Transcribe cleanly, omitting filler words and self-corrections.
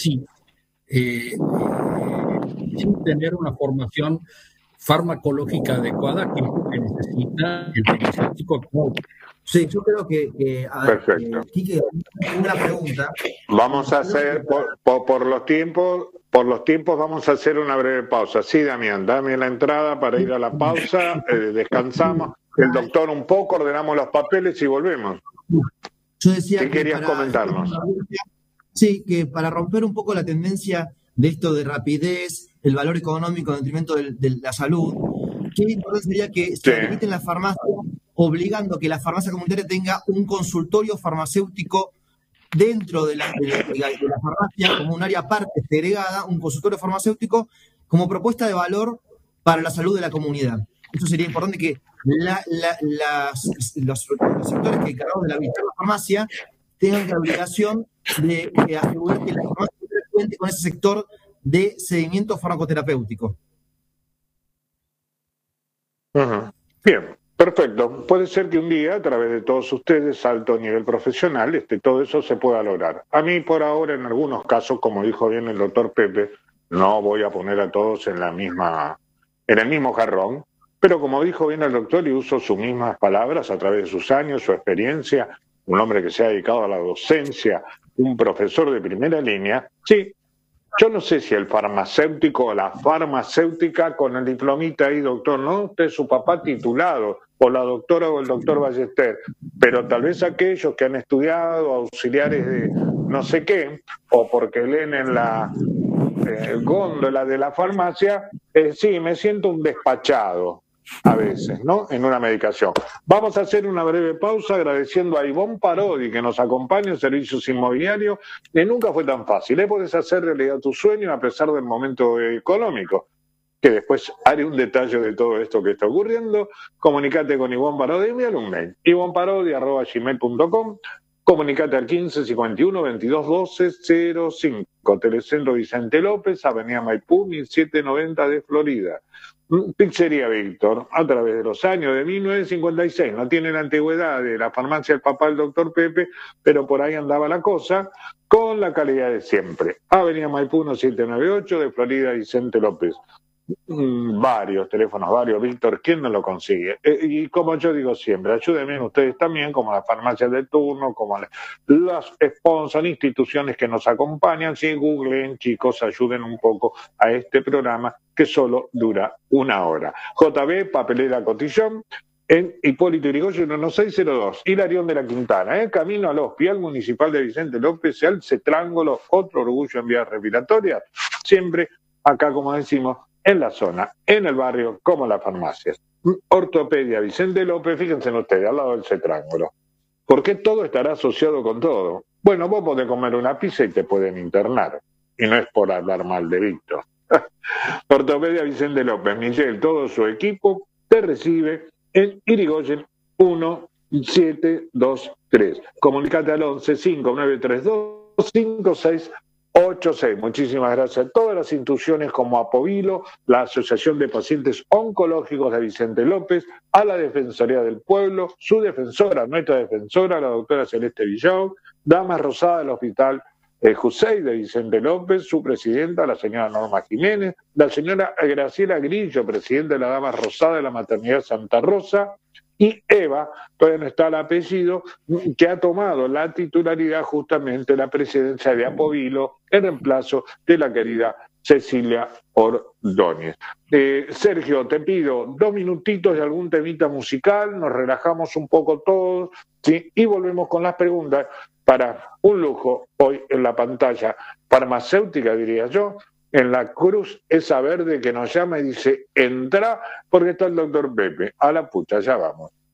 Sí, sin tener una formación farmacológica adecuada, que es lo que necesita el farmacéutico actual. Sí, yo creo a ver, Perfecto. Quique, una pregunta. Vamos a hacer, por los tiempos vamos a hacer una breve pausa. Sí, Damián, dame la entrada para ir a la pausa, descansamos, el doctor un poco, ordenamos los papeles y volvemos. Yo decía ¿Qué querías comentarnos? Sí, que para romper un poco la tendencia de esto de rapidez, el valor económico en detrimento de la salud, qué importante sería que se habiliten las farmacias, obligando que la farmacia comunitaria tenga un consultorio farmacéutico dentro de la farmacia, como un área aparte, segregada, un consultorio farmacéutico como propuesta de valor para la salud de la comunidad. Esto sería importante que los sectores que encargados de la farmacia tengan la obligación de asegurar que la farmacia cuente con ese sector de seguimiento farmacoterapéutico. Bien, perfecto. Puede ser que un día, a través de todos ustedes, alto nivel profesional, todo eso se pueda lograr. A mí, por ahora, en algunos casos, como dijo bien el doctor Pepe, no voy a poner a todos en el mismo jarrón, pero como dijo bien el doctor, y uso sus mismas palabras a través de sus años, su experiencia, un hombre que se ha dedicado a la docencia, un profesor de primera línea, sí. Yo no sé si el farmacéutico o la farmacéutica con el diplomita ahí, doctor, ¿no? Usted es su papá titulado, o la doctora o el doctor Ballester, pero tal vez aquellos que han estudiado auxiliares de no sé qué, o porque leen en la góndola de la farmacia, sí, me siento un despachado a veces, ¿no? En una medicación. Vamos a hacer una breve pausa agradeciendo a Ivonne Parodi que nos acompaña en Servicios Inmobiliarios, que nunca fue tan fácil. Puedes hacer realidad tu sueño a pesar del momento económico, que después haré un detalle de todo esto que está ocurriendo. Comunicate con Ivonne Parodi y envíale un mail, ivonneparodi@gmail.com. Comunicate al 15 51 22 12 05. Telecentro Vicente López, Avenida Maipú, 1790 de Florida. Pizzería Víctor, a través de los años de 1956. No tiene la antigüedad de la farmacia del papá del doctor Pepe, pero por ahí andaba la cosa, con la calidad de siempre. Avenida Maipú, 1798 de Florida, Vicente López. Varios teléfonos, varios, Víctor, ¿quién no lo consigue? Y como yo digo siempre, ayúdenme ustedes también, como las farmacias de turno, como las sponsors, instituciones que nos acompañan, si googleen, chicos, ayuden un poco a este programa que solo dura una hora. JB, Papelera Cotillón, en Hipólito Yrigoyen 1602, Hilarión de la Quintana, camino al Hospital Municipal de Vicente López, al Cetrángolo, otro orgullo en vías respiratorias, siempre acá, como decimos, en la zona, en el barrio, como las farmacias. Ortopedia Vicente López, fíjense ustedes, al lado del Cetrángolo. ¿Por qué todo estará asociado con todo? Bueno, vos podés comer una pizza y te pueden internar. Y no es por hablar mal de Víctor. Ortopedia Vicente López, Michelle, todo su equipo, te recibe en Irigoyen 1723. Comunicate al 11 5932 5686. Muchísimas gracias a todas las instituciones como Apovilo, la Asociación de Pacientes Oncológicos de Vicente López, a la Defensoría del Pueblo, su defensora, nuestra defensora, la doctora Celeste Villao, Damas Rosada del Hospital Jusey de Vicente López, su presidenta, la señora Norma Jiménez, la señora Graciela Grillo, presidenta de la Damas Rosada de la Maternidad Santa Rosa, y Eva, todavía no está el apellido, que ha tomado la titularidad justamente de la presidencia de Apovilo en reemplazo de la querida Cecilia Ordóñez. Sergio, te pido 2 minutitos de algún temita musical, nos relajamos un poco todos, ¿sí? Y volvemos con las preguntas para un lujo hoy en la pantalla farmacéutica, diría yo, en la cruz esa verde que nos llama y dice, entra, porque está el doctor Pepe. A la pucha, ya vamos.